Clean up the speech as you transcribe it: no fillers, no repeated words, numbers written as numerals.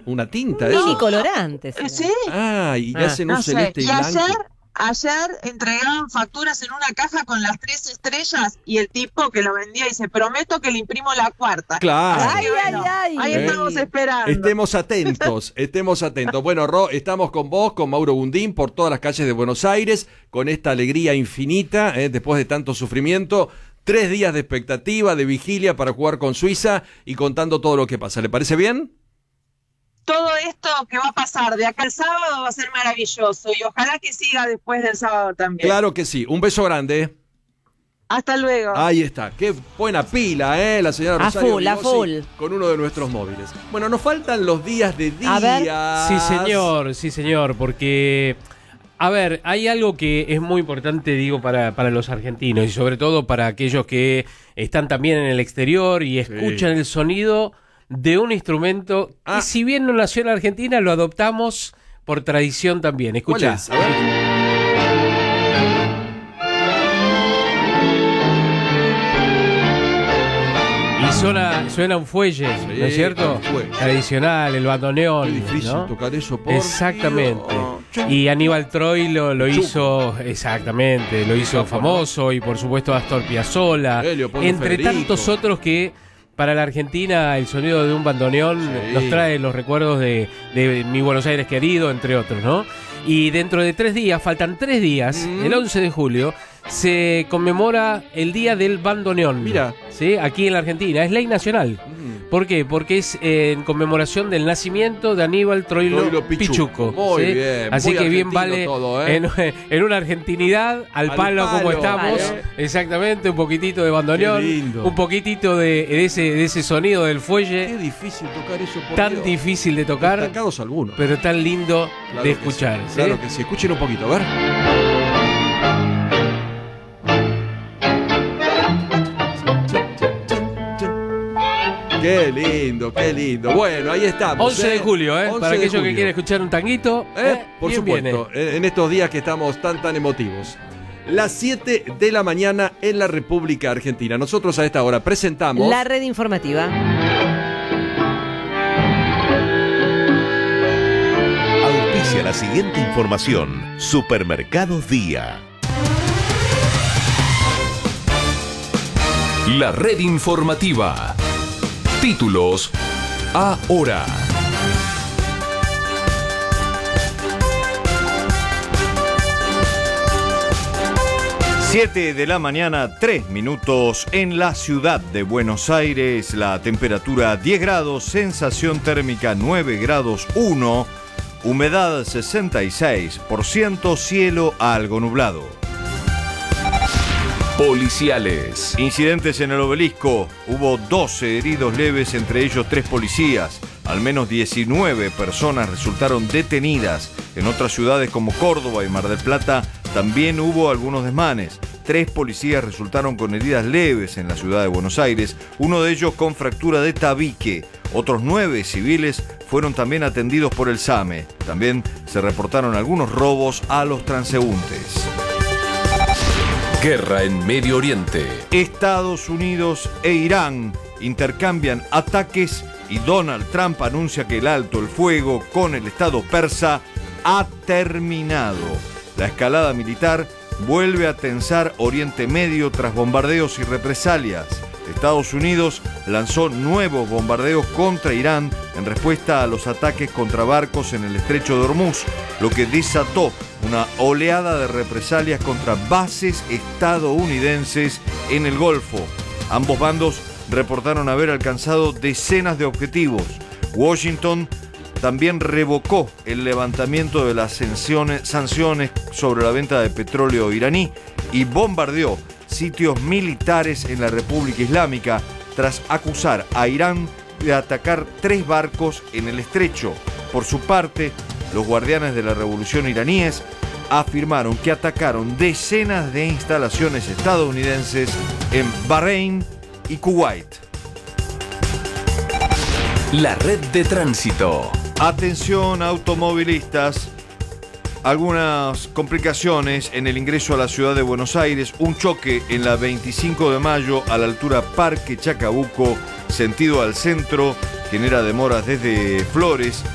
una tinta, No. eso. Mini colorantes. Sí. Ah, y hacen un No sé. celeste y Y blanco. ayer entregaban facturas en una caja con las 3 estrellas y el tipo que lo vendía dice, prometo que le imprimo la cuarta. Claro. Así que Ay, ay. ahí estamos esperando. Estemos atentos, estemos atentos. Bueno, Ro, estamos con vos, con Mauro Gundín, por todas las calles de Buenos Aires, con esta alegría infinita, después de tanto sufrimiento. 3 días de expectativa, de vigilia para jugar con Suiza y contando todo lo que pasa. ¿Le parece bien? Todo esto que va a pasar de acá al sábado va a ser maravilloso y ojalá que siga después del sábado también. Claro que sí. Un beso grande. Hasta luego. Ahí está. Qué buena pila, la señora A Rosario full, a Bigosi, full. con uno de nuestros móviles. Bueno, nos faltan los días de A ver. días. Sí, señor, porque, a ver, hay algo que es muy importante, digo, para los argentinos y sobre todo para aquellos que están también en el exterior y escuchan el sonido de un instrumento que, si bien no nació en Argentina, lo adoptamos por tradición también. Escuchá. ¿Cuál es? A ver. Y suena un fuelle, Sí, ¿no es cierto? un fuelle. Tradicional, el bandoneón. Qué difícil ¿no? tocar eso, por Exactamente. Dios. Y Aníbal Troy lo Chuco. hizo, exactamente, lo hizo Chuco, famoso, y por supuesto Astor Piazzolla, Leopoldo entre Federico. tantos otros que para la Argentina el sonido de un bandoneón Sí. nos trae los recuerdos de mi Buenos Aires querido, entre otros, ¿no? Y dentro de 3 días, faltan 3 días, el 11 de julio, se conmemora el Día del Bandoneón. Mira. ¿Sí? Aquí en la Argentina, es ley nacional. ¿Por qué? Porque es en conmemoración del nacimiento de Aníbal Troilo Troilo Pichuco. Muy ¿sí? bien, Así muy que bien argentino vale todo, en una argentinidad al palo como estamos. Palo. Exactamente, un poquitito de bandoneón, Qué lindo. un poquitito de ese sonido del Qué fuelle, difícil tocar eso, por tan Dios. difícil de tocar, Destacados algunos. pero tan lindo Claro de que escuchar. sí, ¿sí? Claro que sí. Escuchen un poquito, a ver. Qué lindo, qué lindo. Bueno, ahí estamos. 11 de julio, 11 para de aquellos que julio. quieren escuchar un tanguito, Por bien supuesto, viene. en estos días que estamos tan emotivos. Las 7 de la mañana en la República Argentina. Nosotros a esta hora presentamos... La red informativa. Auspicia la siguiente información. Supermercados Día. La red informativa. Títulos ahora. Siete de la mañana, 3 minutos en la ciudad de Buenos Aires. La temperatura 10 grados, sensación térmica 9 grados 1, humedad 66%, cielo algo nublado. Policiales. Incidentes en el Obelisco. Hubo 12 heridos leves, entre ellos 3 policías. Al menos 19 personas resultaron detenidas. En otras ciudades como Córdoba y Mar del Plata también hubo algunos desmanes. 3 policías resultaron con heridas leves en la ciudad de Buenos Aires, uno de ellos con fractura de tabique. Otros 9 civiles fueron también atendidos por el SAME. También se reportaron algunos robos a los transeúntes. Guerra en Medio Oriente. Estados Unidos e Irán intercambian ataques y Donald Trump anuncia que el alto el fuego con el Estado persa ha terminado. La escalada militar vuelve a tensar Oriente Medio tras bombardeos y represalias. Estados Unidos lanzó nuevos bombardeos contra Irán en respuesta a los ataques contra barcos en el estrecho de Hormuz, lo que desató una oleada de represalias contra bases estadounidenses en el Golfo. Ambos bandos reportaron haber alcanzado decenas de objetivos. Washington también revocó el levantamiento de las sanciones sobre la venta de petróleo iraní y bombardeó sitios militares en la República Islámica tras acusar a Irán de atacar 3 barcos en el estrecho. Por su parte, los guardianes de la revolución iraníes afirmaron que atacaron decenas de instalaciones estadounidenses en Bahrein y Kuwait. La red de tránsito. Atención automovilistas, algunas complicaciones en el ingreso a la ciudad de Buenos Aires, un choque en la 25 de mayo a la altura Parque Chacabuco, sentido al centro, genera demoras desde Flores